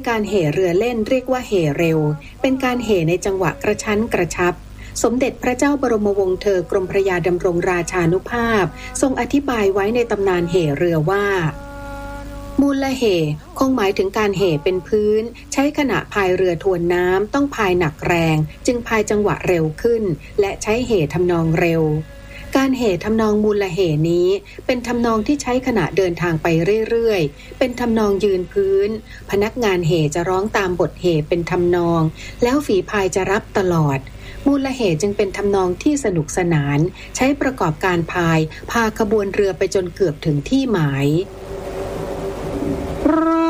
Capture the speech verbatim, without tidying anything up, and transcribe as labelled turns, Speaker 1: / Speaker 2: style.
Speaker 1: การเหเรือเล่นเรียกว่าเหเร็วเป็นการเหในจังหวะกระชั้นกระชับสมเด็จพระเจ้าบรมวงศ์เธอกรมพระยาดำรงราชานุภาพทรงอธิบายไว้ในตำนานเหเรือว่ามูลเหคงหมายถึงการเหเป็นพื้นใช้ขณะพายเรือทวนน้ำต้องพายหนักแรงจึงพายจังหวะเร็วขึ้นและใช้เหทำนองเร็วการเหทำนองมูลเหนี้เป็นทำนองที่ใช้ขณะเดินทางไปเรื่อยๆเป็นทำนองยืนพื้นพนักงานเหจะร้องตามบทเหเป็นทำนองแล้วฝีพายจะรับตลอดมูลเหจึงเป็นทำนองที่สนุกสนานใช้ประกอบการพายพาขบวนเรือไปจนเกือบถึงที่หมาย